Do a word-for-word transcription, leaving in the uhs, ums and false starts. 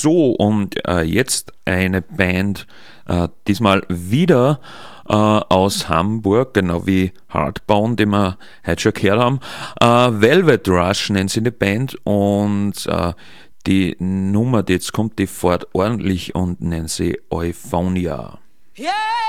So, und äh, jetzt eine Band, äh, diesmal wieder äh, aus Hamburg, genau wie Hardbone, die wir heute schon gehört haben. Äh, Velvet Rush nennt sie die Band, und äh, die Nummer, die jetzt kommt, die fährt ordentlich und nennt sie Euphonia. Yeah!